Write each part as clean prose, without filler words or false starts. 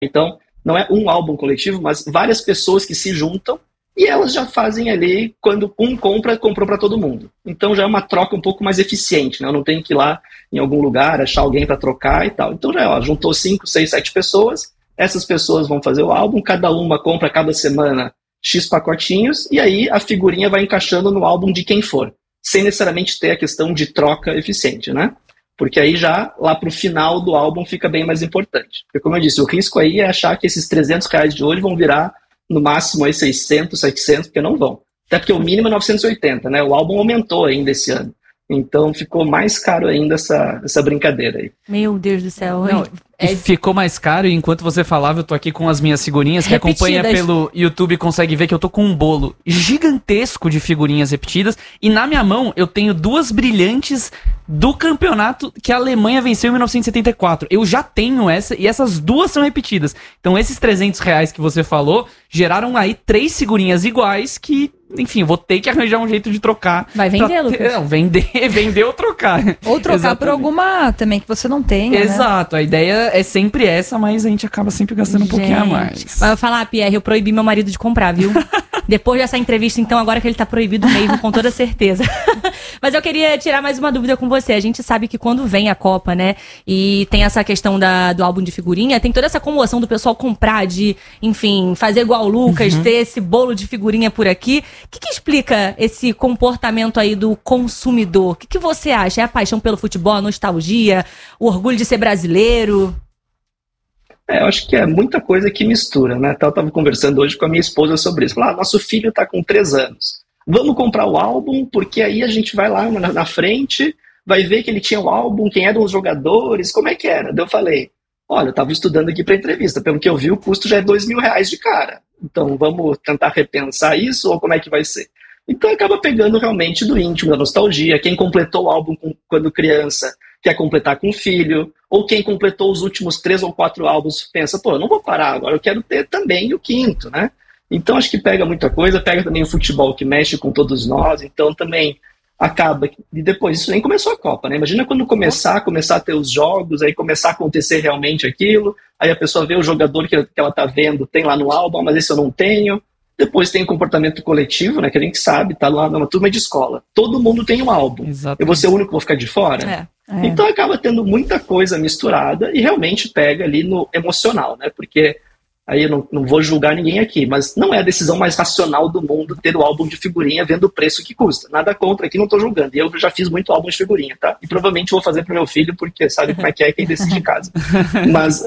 Então, não é um álbum coletivo, mas várias pessoas que se juntam e elas já fazem ali, quando um compra, comprou para todo mundo. Então já é uma troca um pouco mais eficiente, né? Eu não tenho que ir lá em algum lugar, achar alguém para trocar e tal. Então já juntou 5, 6, 7 pessoas, essas pessoas vão fazer o álbum, cada uma compra cada semana X pacotinhos, e aí a figurinha vai encaixando no álbum de quem for, sem necessariamente ter a questão de troca eficiente, né? Porque aí já, lá pro final do álbum, fica bem mais importante. Porque, como eu disse, o risco aí é achar que esses R$300 de hoje vão virar, no máximo, aí 600, 700, porque não vão. Até porque o mínimo é 980, né? O álbum aumentou ainda esse ano. Então, ficou mais caro ainda essa brincadeira aí. Meu Deus do céu. Não, ficou mais caro, e enquanto você falava, eu tô aqui com as minhas figurinhas. Quem acompanha pelo YouTube consegue ver que eu tô com um bolo gigantesco de figurinhas repetidas, e na minha mão eu tenho 2 brilhantes do campeonato que a Alemanha venceu em 1974. Eu já tenho essa, e essas 2 são repetidas. Então esses R$300 que você falou geraram aí 3 figurinhas iguais que, enfim, vou ter que arranjar um jeito de trocar. Vai vender, Lucas? Não, vender ou trocar. Ou trocar Exatamente. por alguma também que você não tenha, Exato, a ideia é sempre essa, mas a gente acaba sempre gastando um pouquinho a mais. Mas eu vou falar, Pierre, eu proibi meu marido de comprar, viu? Depois dessa entrevista, então, agora que ele tá proibido mesmo, com toda certeza. Mas eu queria tirar mais uma dúvida com você. A gente sabe que quando vem a Copa, né, e tem essa questão do álbum de figurinha, tem toda essa comoção do pessoal comprar, de, enfim, fazer igual o Lucas, ter esse bolo de figurinha por aqui. O que explica esse comportamento aí do consumidor? O que você acha? É a paixão pelo futebol, a nostalgia, o orgulho de ser brasileiro? Eu acho que é muita coisa que mistura, né? Eu estava conversando hoje com a minha esposa sobre isso. Falei, nosso filho está com 3 anos. Vamos comprar o álbum, porque aí a gente vai lá na frente, vai ver que ele tinha o álbum, quem eram os jogadores, como é que era. Daí eu falei, olha, eu estava estudando aqui para entrevista, pelo que eu vi, o custo já é R$2.000 de cara. Então vamos tentar repensar isso, ou como é que vai ser? Então acaba pegando realmente do íntimo, da nostalgia. Quem completou o álbum quando criança quer completar com o filho, ou quem completou os últimos 3 ou 4 álbuns pensa, eu não vou parar agora, eu quero ter também o 5º, né? Então acho que pega muita coisa, pega também o futebol que mexe com todos nós, então também acaba, e depois isso nem começou a Copa, né? Imagina quando começar a ter os jogos, aí começar a acontecer realmente aquilo, aí a pessoa vê o jogador que ela tá vendo, tem lá no álbum, mas esse eu não tenho. Depois tem o comportamento coletivo, né, que a gente sabe, tá lá numa turma de escola. Todo mundo tem um álbum. Exatamente. Eu vou ser o único que vou ficar de fora? Então acaba tendo muita coisa misturada e realmente pega ali no emocional, né? Porque aí eu não vou julgar ninguém aqui, mas não é a decisão mais racional do mundo ter o álbum de figurinha vendo o preço que custa. Nada contra aqui, não tô julgando. E eu já fiz muito álbum de figurinha, tá? E provavelmente vou fazer pro meu filho, porque sabe como é quem decide em casa. Mas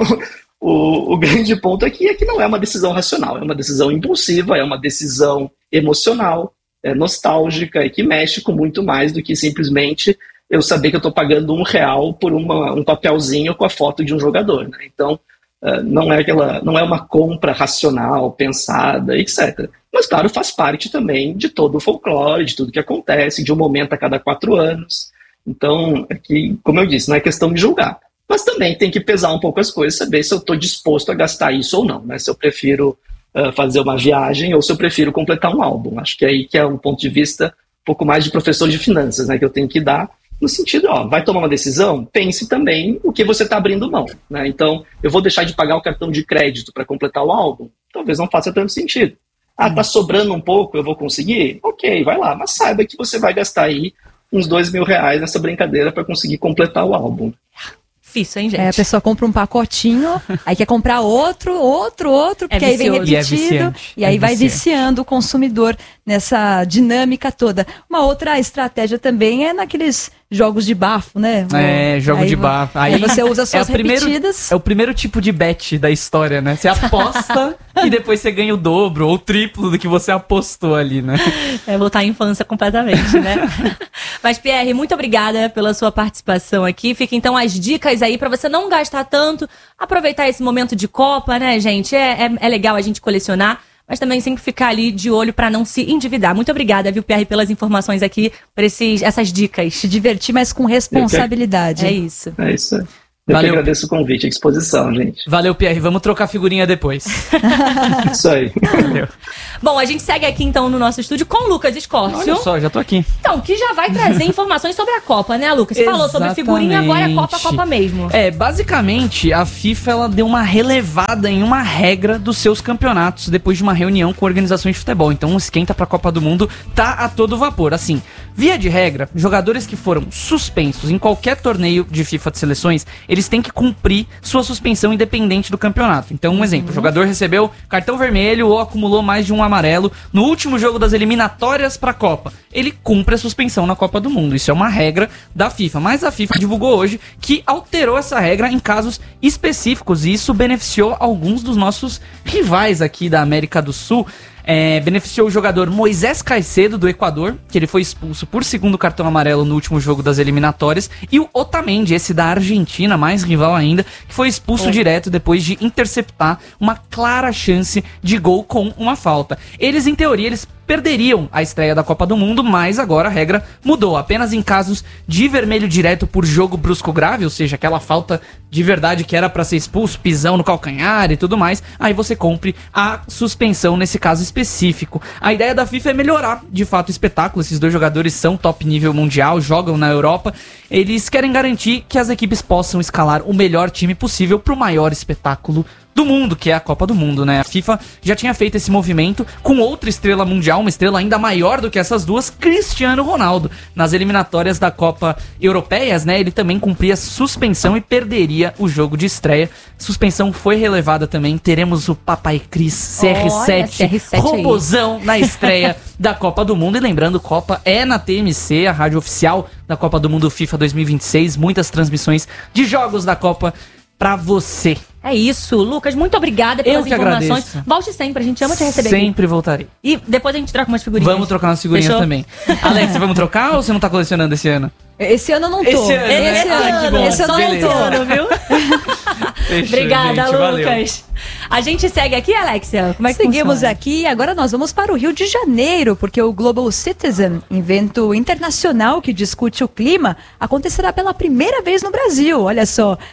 o grande ponto aqui é que não é uma decisão racional, é uma decisão impulsiva, é uma decisão emocional, nostálgica e que mexe com muito mais do que simplesmente eu saber que eu estou pagando R$1 por um papelzinho com a foto de um jogador, né? Então, não é uma compra racional, pensada, etc. Mas, claro, faz parte também de todo o folclore, de tudo que acontece, de um momento a cada 4 anos. Então, aqui, como eu disse, não é questão de julgar. Mas também tem que pesar um pouco as coisas, saber se eu estou disposto a gastar isso ou não, né? Se eu prefiro fazer uma viagem ou se eu prefiro completar um álbum. Acho que é aí que é um ponto de vista um pouco mais de professor de finanças, né? Que eu tenho que dar no sentido, vai tomar uma decisão? Pense também o que você está abrindo mão, né? Então, eu vou deixar de pagar o cartão de crédito para completar o álbum? Talvez não faça tanto sentido. Tá sobrando um pouco, eu vou conseguir? Ok, vai lá. Mas saiba que você vai gastar aí uns R$2.000 nessa brincadeira para conseguir completar o álbum. Difícil, hein, gente? A pessoa compra um pacotinho, aí quer comprar outro, porque aí vem repetido, e aí vai viciando o consumidor nessa dinâmica toda. Uma outra estratégia também é naqueles jogos de bafo, né? Jogo de bafo. Aí você usa suas repetidas. É o primeiro tipo de bet da história, né? Você aposta e depois você ganha o dobro ou o triplo do que você apostou ali, né? Voltar à infância completamente, né? Mas, Pierre, muito obrigada pela sua participação aqui. Fica então as dicas aí pra você não gastar tanto, aproveitar esse momento de Copa, né, gente? É legal a gente colecionar, mas também sempre ficar ali de olho para não se endividar. Muito obrigada, viu, Pierre, pelas informações aqui, por essas dicas. Se divertir, mas com responsabilidade. É isso. É isso. Eu que agradeço o convite, a disposição, gente. Valeu, Pierre. Vamos trocar figurinha depois. Isso aí. Valeu. Bom, a gente segue aqui então no nosso estúdio com o Lucas Escórcio. Olha só, já tô aqui. Então, que já vai trazer informações sobre a Copa, né, Lucas? Você falou sobre figurinha, agora é Copa mesmo. Basicamente, a FIFA ela deu uma relevada em uma regra dos seus campeonatos depois de uma reunião com organizações de futebol. Então, o esquenta pra Copa do Mundo tá a todo vapor. Assim, via de regra, jogadores que foram suspensos em qualquer torneio de FIFA de seleções, eles têm que cumprir sua suspensão independente do campeonato. Então, um exemplo, o jogador recebeu cartão vermelho ou acumulou mais de um amarelo no último jogo das eliminatórias pra Copa. Ele cumpre a suspensão na Copa do Mundo. Isso é uma regra da FIFA. Mas a FIFA divulgou hoje que alterou essa regra em casos específicos e isso beneficiou alguns dos nossos rivais aqui da América do Sul. Beneficiou o jogador Moisés Caicedo, do Equador, que ele foi expulso por segundo cartão amarelo no último jogo das eliminatórias, e o Otamendi, esse da Argentina, mais rival ainda, que foi expulso direto depois de interceptar uma clara chance de gol com uma falta. Eles, em teoria, perderiam a estreia da Copa do Mundo, mas agora a regra mudou. Apenas em casos de vermelho direto por jogo brusco grave, ou seja, aquela falta de verdade que era pra ser expulso, pisão no calcanhar e tudo mais, aí você cumpre a suspensão nesse caso específico. A ideia da FIFA é melhorar, de fato, o espetáculo. Esses dois jogadores são top nível mundial, jogam na Europa. Eles querem garantir que as equipes possam escalar o melhor time possível pro maior espetáculo do mundo, que é a Copa do Mundo, né? A FIFA já tinha feito esse movimento com outra estrela mundial, uma estrela ainda maior do que essas duas, Cristiano Ronaldo. Nas eliminatórias da Copa Europeias, né? Ele também cumpria suspensão e perderia o jogo de estreia. Suspensão foi relevada também. Teremos o Papai Cris CR7 robozão na estreia da Copa do Mundo. E lembrando, Copa é na TMC, a rádio oficial da Copa do Mundo FIFA 2026. Muitas transmissões de jogos da Copa pra você. É isso, Lucas, muito obrigada pelas informações. Agradeço. Volte sempre, a gente ama te receber. Sempre voltarei. E depois a gente troca umas figurinhas. Vamos trocar umas figurinhas também. Alex, vamos trocar ou você não tá colecionando esse ano? Esse ano eu não tô. Esse ano, né? Que bom. Esse ano eu não tô, viu? Fechou, obrigada, gente, Lucas. Valeu. A gente segue aqui, Alexia? Como é que Seguimos funciona? aqui e agora nós vamos para o Rio de Janeiro, porque o Global Citizen, evento internacional que discute o clima, acontecerá pela primeira vez no Brasil. Olha só,